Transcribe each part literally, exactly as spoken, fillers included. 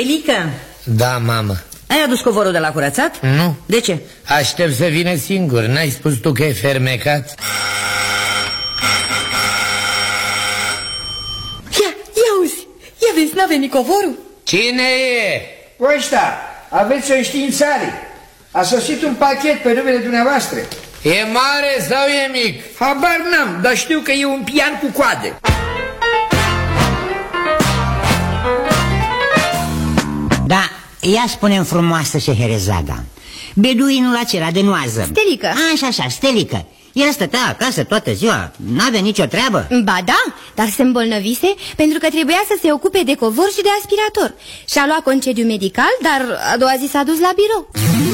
Stelică? Da, mamă. Ai adus covorul de la curățat? Nu. De ce? Aștept să vină singur. N-ai spus tu că e fermecat? Ia, ia uzi. Ia vezi, n-a venit covorul? Cine e? Ăștia, aveți o înștiințare. A sosit un pachet pe numele dumneavoastră. E mare sau e mic? Habar n-am, dar știu că e un pian cu coadă. Da, ia spune-mi frumoasă Șeherezada, beduinul acela de noază. Stelică. Așa, așa, Stelică. El stătea acasă toată ziua, n-avea nicio treabă. Ba da, dar se îmbolnăvise pentru că trebuia să se ocupe de covor și de aspirator. Și-a luat concediu medical, dar a doua zi s-a dus la birou.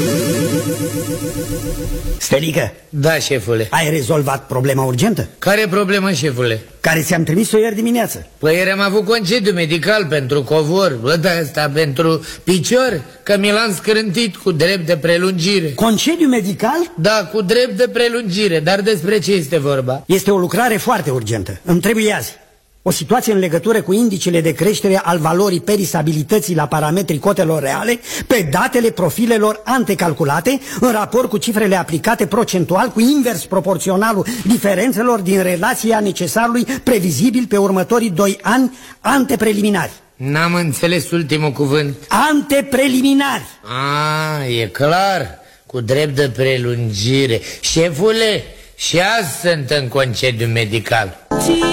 Stelică. Da, șefule. Ai rezolvat problema urgentă? Care problemă, șefule? Care ți-am trimis-o ieri dimineață. Păi ieri am avut concediu medical pentru covor. Ăsta asta pentru picior, că mi l-am scrântit cu drept de prelungire. Concediu medical? Da, cu drept de prelungire. Dar despre ce este vorba? Este o lucrare foarte urgentă. Îmi trebuie azi o situație în legătură cu indicele de creștere al valorii perisabilității la parametrii cotelor reale pe datele profilelor antecalculate în raport cu cifrele aplicate procentual cu invers proporționalul diferențelor din relația necesarului previzibil pe următorii doi ani antepreliminari. N-am înțeles ultimul cuvânt. Antepreliminari. A, e clar, cu drept de prelungire. Șefule, și azi sunt în concediu medical.